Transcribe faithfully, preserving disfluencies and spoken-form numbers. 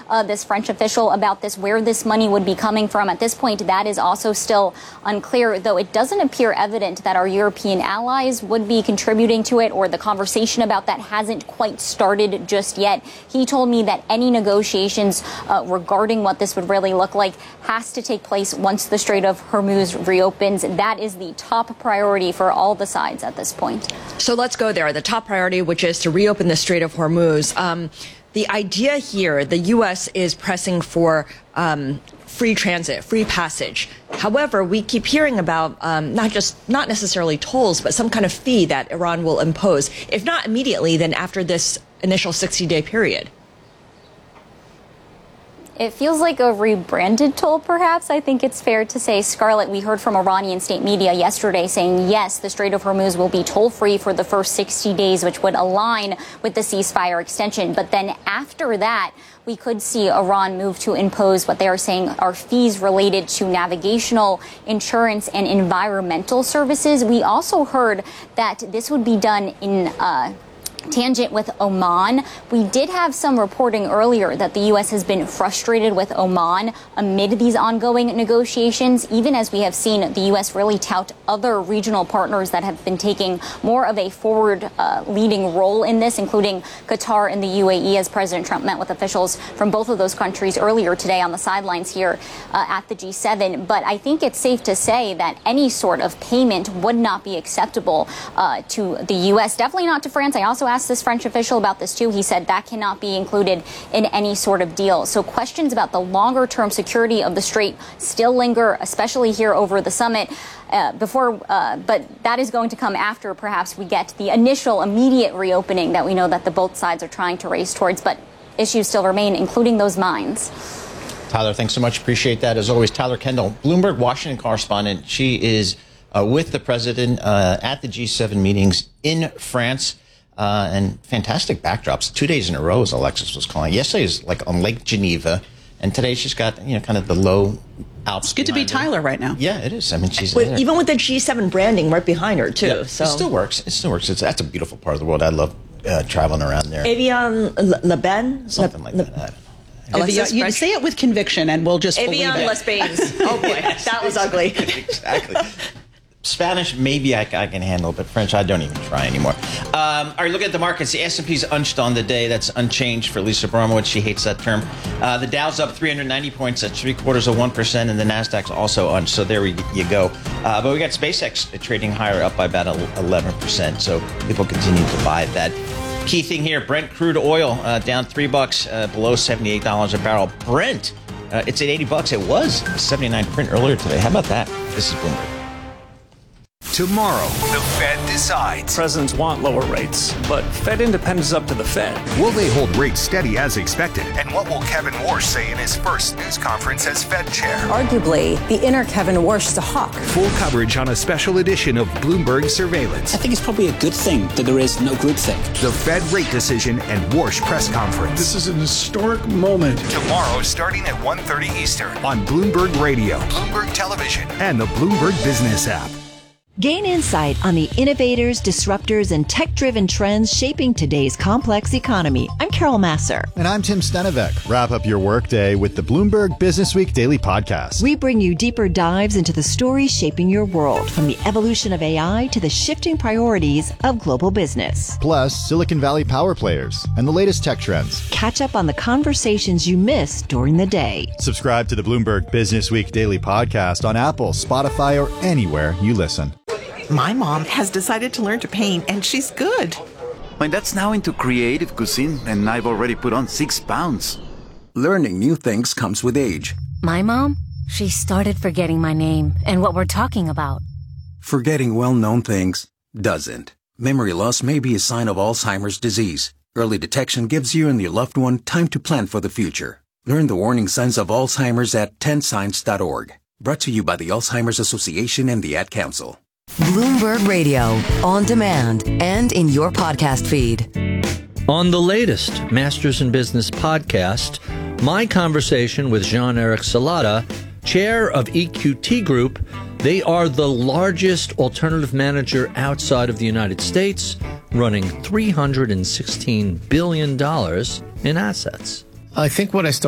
uh, this French official about this, where this money would be coming from. At this point, that is also still unclear, though it doesn't appear evident that our European allies would be contributing to it, or the conversation about that hasn't quite started just yet. He told me that any negotiations uh, regarding what this would really look like has to take place once the Strait of Hormuz reopens. That is the top priority for all the sides at this point. So let's go there. The top priority, which is to reopen the Strait of Hormuz. Um, the idea here, the U S is pressing for um, free transit, free passage. However, we keep hearing about um, not just, not necessarily tolls, but some kind of fee that Iran will impose. If not immediately, then after this initial sixty-day period. It feels like a rebranded toll, perhaps. I think it's fair to say, Scarlett, we heard from Iranian state media yesterday saying, yes, the Strait of Hormuz will be toll-free for the first sixty days, which would align with the ceasefire extension. But then after that, we could see Iran move to impose what they are saying are fees related to navigational, insurance, and environmental services. We also heard that this would be done in uh tangent with Oman. We did have some reporting earlier that the U S has been frustrated with Oman amid these ongoing negotiations, even as we have seen the U S really tout other regional partners that have been taking more of a forward uh, leading role in this, including Qatar and the U A E, as President Trump met with officials from both of those countries earlier today on the sidelines here uh, at the G seven. But I think it's safe to say that any sort of payment would not be acceptable uh, to the U S, definitely not to France. I also asked this French official about this too. He said that cannot be included in any sort of deal. So questions about the longer term security of the strait still linger, especially here over the summit. Uh, before, uh, but that is going to come after perhaps we get the initial immediate reopening that we know that the both sides are trying to race towards. But issues still remain, including those mines. Tyler, thanks so much. Appreciate that. As always, Tyler Kendall, Bloomberg Washington correspondent. She is uh, with the president uh, at the G seven meetings in France. Uh, and fantastic backdrops. Two days in a row, as Alexis was calling. Yesterday is like on Lake Geneva, and today she's got, you know, kind of the low Alps. It's good to be Tyler right now. Yeah, it is. I mean, she's with, there. Even with the G seven branding right behind her too. Yeah, so it still works. It still works. It's, that's a beautiful part of the world. I love uh, traveling around there. Evian Le Ben, something like that. I don't know. Alexis, you say it with conviction, and we'll just Evian believe it. Les Bains. Oh boy, that was ugly. Exactly. Spanish, maybe I, I can handle, but French, I don't even try anymore. Um, all right, look at the markets. The S and P's unched on the day. That's unchanged for Lisa Bromowitz. She hates that term. Uh, the Dow's up three hundred ninety points at three quarters of one percent, and the Nasdaq's also unched. So there we, you go. Uh, but we got SpaceX trading higher, up by about eleven percent. So people continue to buy that. Key thing here: Brent crude oil uh, down three bucks, uh, below seventy-eight dollars a barrel. Brent, uh, it's at eighty bucks. It was seventy-nine print earlier today. How about that? This is Bloomberg. Tomorrow, the Fed decides. Presidents want lower rates, but Fed independence is up to the Fed. Will they hold rates steady as expected? And what will Kevin Warsh say in his first news conference as Fed chair? Arguably, the inner Kevin Warsh is a hawk. Full coverage on a special edition of Bloomberg Surveillance. I think it's probably a good thing that there is no groupthink. The Fed rate decision and Warsh press conference. This is an historic moment. Tomorrow, starting at one thirty Eastern on Bloomberg Radio, Bloomberg Television, and the Bloomberg Business app. Gain insight on the innovators, disruptors, and tech-driven trends shaping today's complex economy. I'm Carol Masser. And I'm Tim Stenevec. Wrap up your workday with the Bloomberg Businessweek Daily Podcast. We bring you deeper dives into the stories shaping your world, from the evolution of A I to the shifting priorities of global business. Plus, Silicon Valley power players and the latest tech trends. Catch up on the conversations you missed during the day. Subscribe to the Bloomberg Businessweek Daily Podcast on Apple, Spotify, or anywhere you listen. My mom has decided to learn to paint, and she's good. My dad's now into creative cuisine, and I've already put on six pounds. Learning new things comes with age. My mom, she started forgetting my name and what we're talking about. Forgetting well-known things doesn't. Memory loss may be a sign of Alzheimer's disease. Early detection gives you and your loved one time to plan for the future. Learn the warning signs of Alzheimer's at ten signs dot org. Brought to you by the Alzheimer's Association and the Ad Council. Bloomberg Radio, on demand and in your podcast feed. On the latest Masters in Business podcast, my conversation with Jean-Eric Salata, chair of E Q T Group. They are the largest alternative manager outside of the United States, running three hundred sixteen billion dollars in assets. I think what I started